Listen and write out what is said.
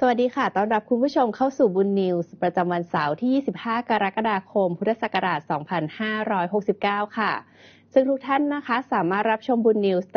สวัสดีค่ะต้อนรับคุณผู้ชมเข้าสู่บุญนิวส์ประจำวันเสาร์ที่ 25 กรกฎาคม พุทธศักราช 2569 ค่ะ ซึ่งทุกท่านนะคะสามารถรับชมบุญนิวส์